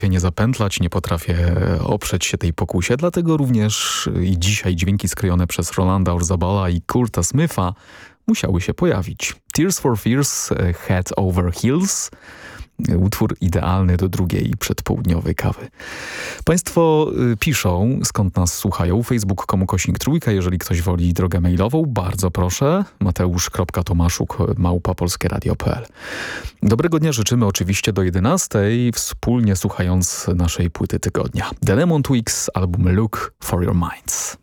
nie zapętlać, nie potrafię oprzeć się tej pokusie, dlatego również i dzisiaj dźwięki skrojone przez Rolanda Orzabala i Kurta Smitha musiały się pojawić. Tears for Fears, Head Over Heels. Utwór idealny do drugiej przedpołudniowej kawy. Państwo piszą, skąd nas słuchają. Facebook.com/trójka. Jeżeli ktoś woli drogę mailową, bardzo proszę. Mateusz.tomaszuk@polskieradio.pl. Dobrego dnia życzymy oczywiście do 11:00, wspólnie słuchając naszej płyty tygodnia. The Lemon Twigs, album Look for Your Minds.